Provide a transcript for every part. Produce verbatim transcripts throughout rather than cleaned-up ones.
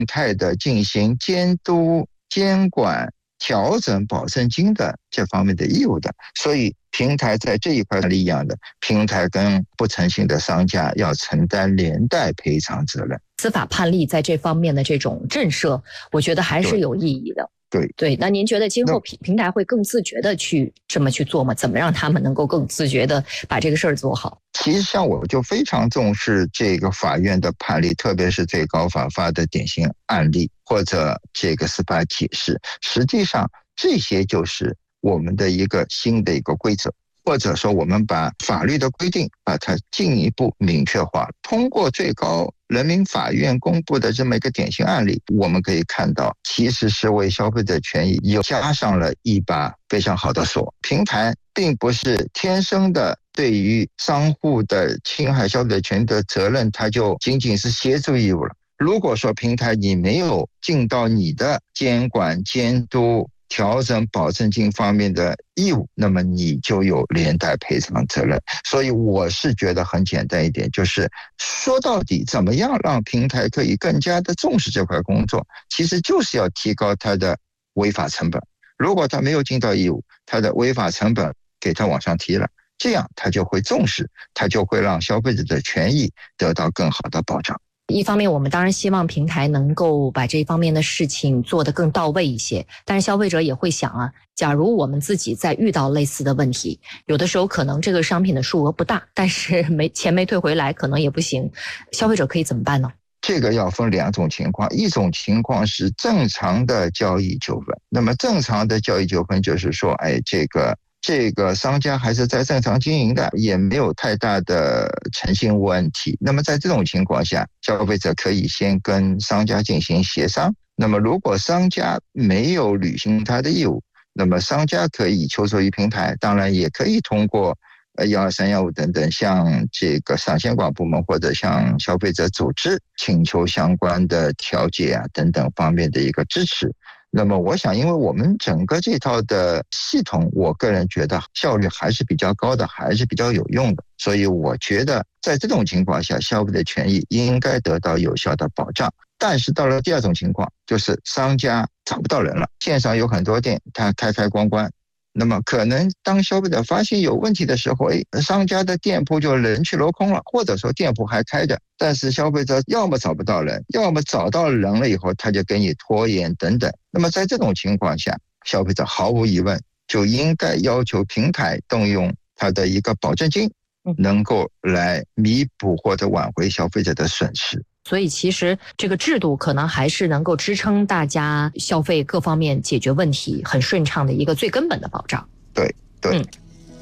态的进行监督、监管、调整保证金的这方面的义务的。所以平台在这一块是一样的，平台跟不诚信的商家要承担连带赔偿责任。 司法判例在这方面的这种震慑，我觉得还是有意义的。 对对，那您觉得今后平平台会更自觉的去这么去做吗？怎么让他们能够更自觉的把这个事儿做好？ 其实像我就非常重视这个法院的判例，特别是最高法发的典型案例或者这个司法解释，实际上这些就是我们的一个新的一个规则，或者说我们把法律的规定把它进一步明确化。通过最高人民法院公布的这么一个典型案例，我们可以看到其实是为消费者权益又加上了一把非常好的锁。平台并不是天生的对于商户的侵害消费者权益的责任，它就仅仅是协助义务了。如果说平台你没有尽到你的监管、监督、调整保证金方面的义务，那么你就有连带赔偿责任。所以我是觉得很简单一点，就是说到底怎么样让平台可以更加的重视这块工作，其实就是要提高它的违法成本。如果它没有尽到义务，它的违法成本给它往上提了，这样它就会重视，它就会让消费者的权益得到更好的保障。 一方面我们当然希望平台能够把这方面的事情做得更到位一些，但是消费者也会想啊，假如我们自己在遇到类似的问题，有的时候可能这个商品的数额不大，但是没钱没退回来可能也不行，消费者可以怎么办呢？ 这个要分两种情况，一种情况是正常的交易纠纷。那么正常的交易纠纷就是说，哎，这个这个商家还是在正常经营的，也没有太大的诚信问题。那么在这种情况下，消费者可以先跟商家进行协商。那么如果商家没有履行他的义务，那么商家可以求助于平台，当然也可以通过呃一二三一五等等向这个商监管部门或者向消费者组织请求相关的调解啊等等方面的一个支持。那么我想因为我们整个这套的系统，我个人觉得效率还是比较高的，还是比较有用的，所以我觉得在这种情况下，消费者权益应该得到有效的保障。但是到了第二种情况，就是商家找不到人了，线上有很多店它开开关关，那么可能当消费者发现有问题的时候，诶，商家的店铺就人去楼空了，或者说店铺还开着，但是消费者要么找不到人，要么找到人了以后他就给你拖延等等。那么在这种情况下，消费者毫无疑问就应该要求平台动用它的一个保证金，能够来弥补或者挽回消费者的损失。 所以其实这个制度可能还是能够支撑大家消费各方面解决问题很顺畅的一个最根本的保障。 对对。嗯，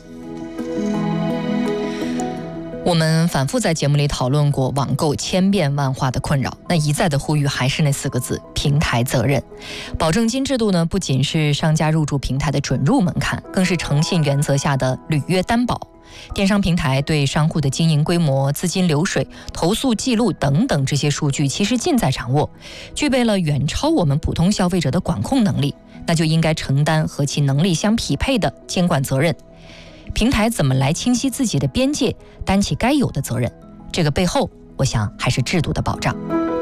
我们反复在节目里讨论过网购千变万化的困扰，那一再的呼吁还是那四个字：平台责任。保证金制度呢，不仅是商家入驻平台的准入门槛，更是诚信原则下的履约担保。电商平台对商户的经营规模、资金流水、投诉记录等等这些数据其实尽在掌握，具备了远超我们普通消费者的管控能力，那就应该承担和其能力相匹配的监管责任。平台怎么来清晰自己的边界，担起该有的责任，这个背后我想还是制度的保障。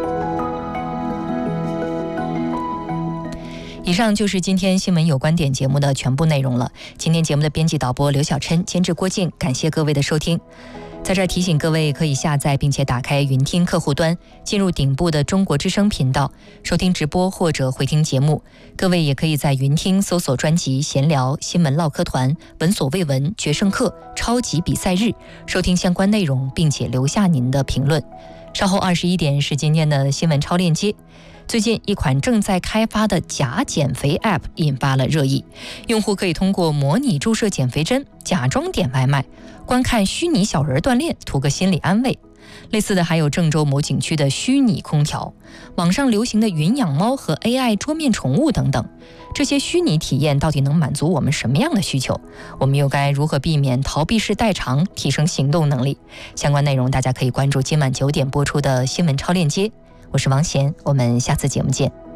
以上就是今天新闻有观点节目的全部内容了。今天节目的编辑导播刘小琛，监制郭靖，感谢各位的收听。在这儿提醒各位，可以下载并且打开云听客户端，进入顶部的中国之声频道，收听直播或者回听节目。各位也可以在云听搜索专辑闲聊、新闻唠嗑团、闻所未闻、决胜课、超级比赛日，收听相关内容，并且留下您的评论。稍后二十一点是今天的新闻超链接。最近一款正在开发的假减肥 App 引发了热议，用户可以通过模拟注射减肥针，假装点外卖，观看虚拟小人锻炼，图个心理安慰。类似的还有郑州某景区的虚拟空调，网上流行的云养猫和 A I 桌面宠物等等。这些虚拟体验到底能满足我们什么样的需求？我们又该如何避免逃避式代偿，提升行动能力？相关内容大家可以关注今晚九点播出的新闻超链接。我是王贤，我们下次节目见。